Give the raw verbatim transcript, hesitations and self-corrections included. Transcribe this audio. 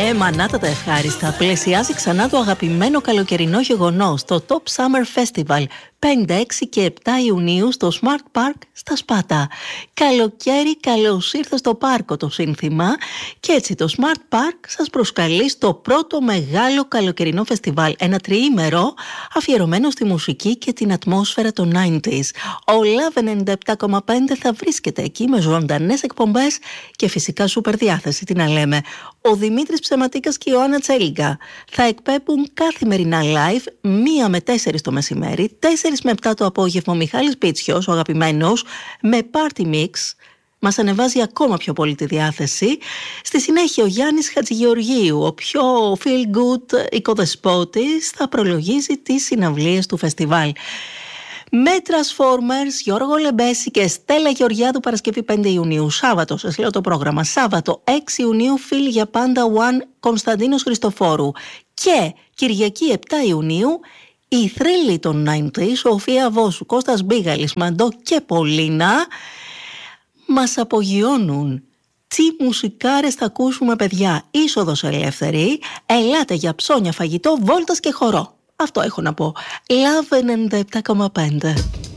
Ε, μανάτα τα ευχάριστα. Πλαισιάζει ξανά το αγαπημένο καλοκαιρινό γεγονός, το Top Summer Festival, πέντε, έξι και επτά Ιουνίου στο Smart Park στα Σπάτα. Καλοκαίρι, καλώς ήρθε στο πάρκο το σύνθημα, και έτσι το Smart Park σας προσκαλεί στο πρώτο μεγάλο καλοκαιρινό φεστιβάλ, ένα τριήμερο αφιερωμένο στη μουσική και την ατμόσφαιρα των ενενήντα. Ο Love ενενήντα επτά κόμμα πέντε θα βρίσκεται εκεί με ζωντανές εκπομπές και φυσικά σούπερ διάθεση, τι να λέμε. Ο Δημήτρης Ψεματίκας και η Ιωάννα Τσέλιγκα θα εκπέμπουν καθημερινά live μία με τέσσερις το μεσημέρι, τέσσερις με επτά το απόγευμα ο Μιχάλης Πίτσιος, ο αγαπημένος, με party mix. Μας ανεβάζει ακόμα πιο πολύ τη διάθεση. Στη συνέχεια ο Γιάννης Χατζηγεωργίου, ο πιο feel good οικοδεσπότης, θα προλογίζει τις συναυλίες του φεστιβάλ. Με Transformers, Γιώργο Λεμπέση και Στέλλα Γεωργιάδου, Παρασκευή πέντε Ιουνίου. Σάββατο, σας λέω το πρόγραμμα. Σάββατο έξι Ιουνίου, φίλοι για πάντα One, Κωνσταντίνος Χριστοφόρου. Και Κυριακή επτά Ιουνίου, οι θρύλοι των ενενήντα, Σοφία Βόσου, Κώστας Μπίγαλης, Μαντό και Πολίνα, μας απογειώνουν. Τι μουσικάρες θα ακούσουμε, παιδιά? Είσοδος ελεύθερη. Ελάτε για ψώνια, φαγητό, βόλτας και χορό. Αυτό έχω να πω. Love ενενήντα επτά κόμμα πέντε.